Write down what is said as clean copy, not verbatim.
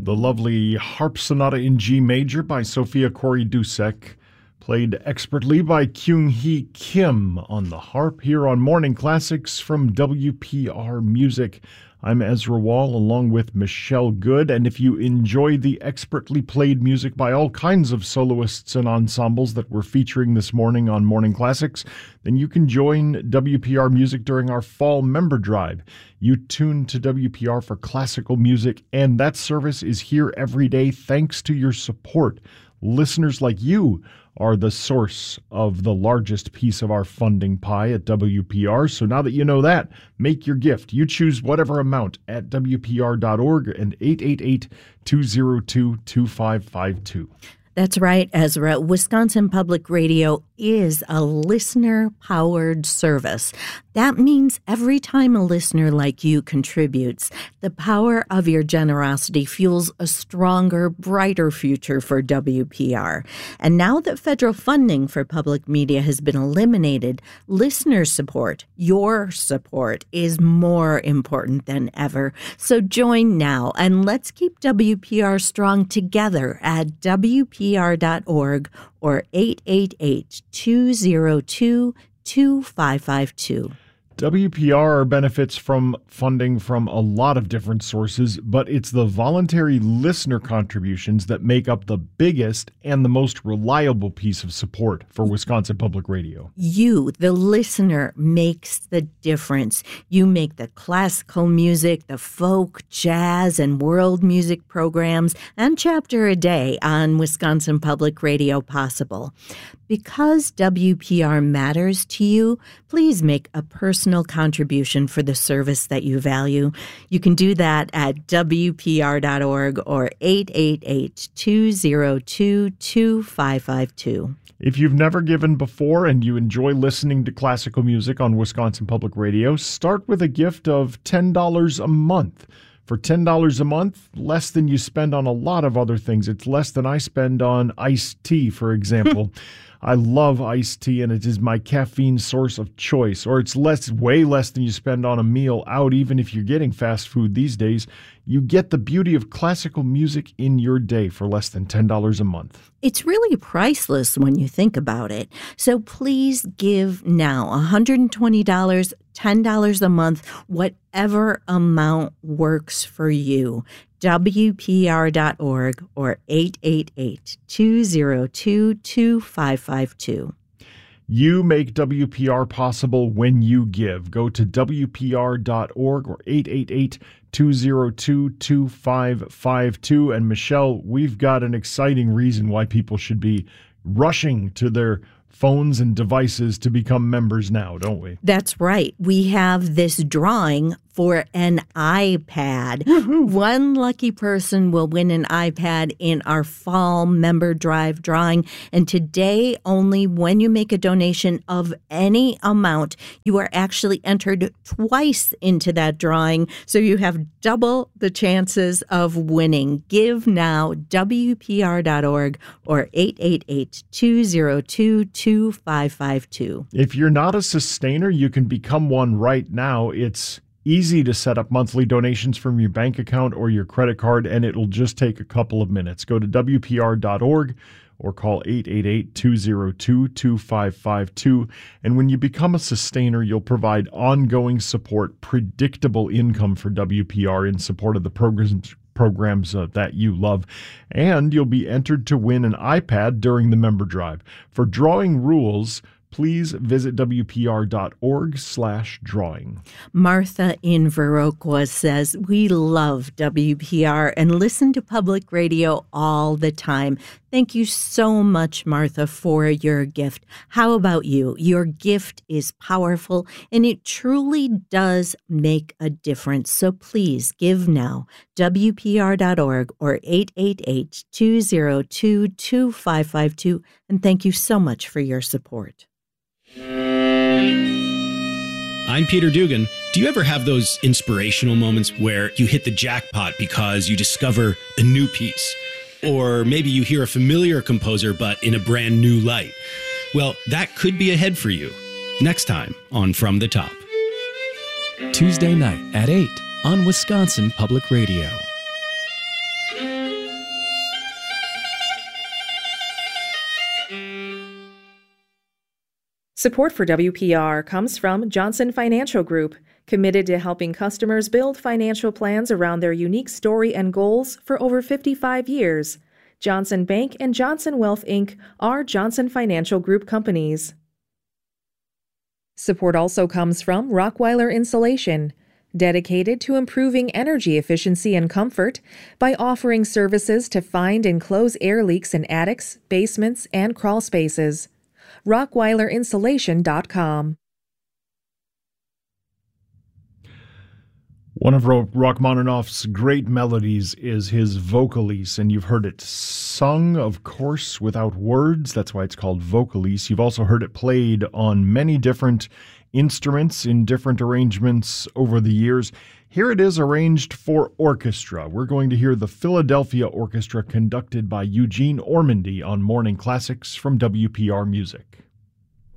The lovely Harp Sonata in G Major by Sofia Kori-Dusek, played expertly by Kyung-hee Kim on the harp here on Morning Classics from WPR Music. I'm Ezra Wall along with Michelle Good, and if you enjoy the expertly played music by all kinds of soloists and ensembles that we're featuring this morning on Morning Classics, then you can join WPR Music during our fall member drive. You tune to WPR for classical music, and that service is here every day thanks to your support. Listeners like you are the source of the largest piece of our funding pie at WPR. So now that you know that, make your gift. You choose whatever amount at WPR.org and 888-202-2552. That's right, Ezra. Wisconsin Public Radio is a listener-powered service. That means every time a listener like you contributes, the power of your generosity fuels a stronger, brighter future for WPR. And now that federal funding for public media has been eliminated, listener support, your support, is more important than ever. So join now, and let's keep WPR strong together at WPR.org or 888-202-2552. WPR benefits from funding from a lot of different sources, but it's the voluntary listener contributions that make up the biggest and the most reliable piece of support for Wisconsin Public Radio. You, the listener, makes the difference. You make the classical music, the folk, jazz, and world music programs, and Chapter a Day on Wisconsin Public Radio possible. Because WPR matters to you, please make a personal contribution for the service that you value. You can do that at WPR.org or 888-202-2552. If you've never given before and you enjoy listening to classical music on Wisconsin Public Radio, start with a gift of $10 a month. For $10 a month, less than you spend on a lot of other things. It's less than I spend on iced tea, for example. I love iced tea, and it is my caffeine source of choice. Or it's way less than you spend on a meal out, even if you're getting fast food these days. You get the beauty of classical music in your day for less than $10 a month. It's really priceless when you think about it. So please give now $120, $10 a month, whatever amount works for you. WPR.org or 888-202-2552. You make WPR possible when you give. Go to WPR.org or 888-202-2552. And Michelle, we've got an exciting reason why people should be rushing to their phones and devices to become members now, don't we? That's right. We have this drawing for an iPad. Woo-hoo. One lucky person will win an iPad in our fall member drive drawing. And today, only when you make a donation of any amount, you are actually entered twice into that drawing. So you have double the chances of winning. Give now, WPR.org or 888-202-2552. If you're not a sustainer, you can become one right now. It's easy to set up monthly donations from your bank account or your credit card, and it'll just take a couple of minutes. Go to WPR.org or call 888-202-2552. And when you become a sustainer, you'll provide ongoing support, predictable income for WPR in support of the programs that you love, and you'll be entered to win an iPad during the member drive. For drawing rules, please visit WPR.org/drawing. Martha in Viroqua says, we love WPR and listen to public radio all the time. Thank you so much, Martha, for your gift. How about you? Your gift is powerful, and it truly does make a difference. So please give now. WPR.org or 888-202-2552. And thank you so much for your support. I'm Peter Dugan. Do you ever have those inspirational moments where you hit the jackpot because you discover a new piece? Or maybe you hear a familiar composer, but in a brand new light? Well, that could be ahead for you. Next time on From the Top. Tuesday night at 8 on Wisconsin Public Radio. Support for WPR comes from Johnson Financial Group, committed to helping customers build financial plans around their unique story and goals for over 55 years. Johnson Bank and Johnson Wealth, Inc. are Johnson Financial Group companies. Support also comes from Rockweiler Insulation, dedicated to improving energy efficiency and comfort by offering services to find and close air leaks in attics, basements, and crawl spaces. RockWeilerInsulation.com. One of Rachmaninoff's great melodies is his Vocalise, and you've heard it sung, of course, without words. That's why it's called Vocalise. You've also heard it played on many different instruments in different arrangements over the years. Here it is arranged for orchestra. We're going to hear the Philadelphia Orchestra conducted by Eugene Ormandy on Morning Classics from WPR Music.